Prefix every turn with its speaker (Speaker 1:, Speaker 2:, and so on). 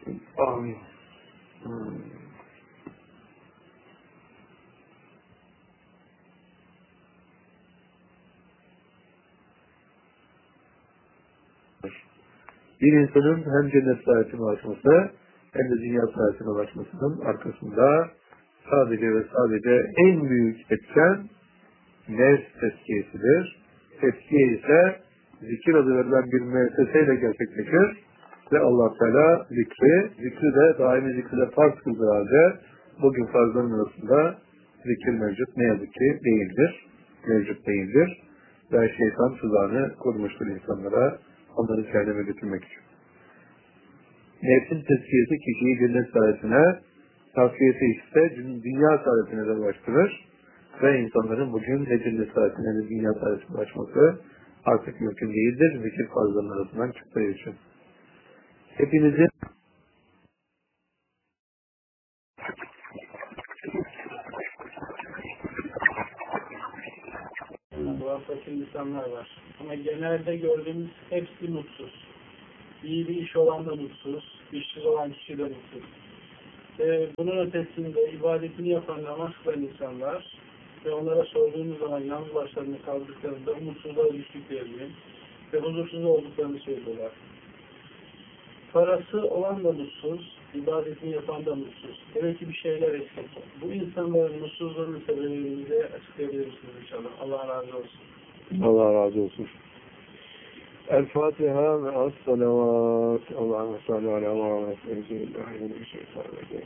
Speaker 1: Amin. Bir insanın hem cennet saadetine ulaşması hem de dünya saadetine ulaşmasının arkasında sadece ve sadece en büyük etken nefs tezkiyesidir. Tezkiye ise zikir adı verilen bir müesseseyle gerçekleşir ve Allah Teala zikri de daimi zikri de farz kıldığı halde bugün farzların arasında zikir mevcut ne yazık ki değildir. Mevcut değildir. Ve şeytan tuzağını kurmuştur insanlara onları cehenneme götürmek için. Nefsin tezkiyesi kişiyi cennet saadetine, tavsiyesi ise dünya saadetine de ulaştırır ve insanların bugün ne cennet saadetine ne dünya saadetine ulaşması artık mümkün değildir. Zikir farzlarının arasından çıktığı için. Hepinizin
Speaker 2: fakir insanlar var. Ama genelde gördüğümüz hepsi mutsuz. İyi bir iş olan da mutsuz, işsiz olan kişi de mutsuz. Bunun ötesinde ibadetini yapan, namaz kılan insanlar ve onlara sorduğumuz zaman yalnız başlarını kaldıklarında umutsuzluğa düştüklerini ve huzursuz olduklarını söylüyorlar. Parası olan da mutsuz, ibadetini yapan da mutsuz. Demek ki bir şeyler eksik. Bu insanların mutsuzluğunun sebebini bize açıklayabilir misiniz inşallah? Allah razı olsun.
Speaker 1: Allah razı olsun. El-Fatiha ve as-salavat. Allahümme salli ala Muhammed ve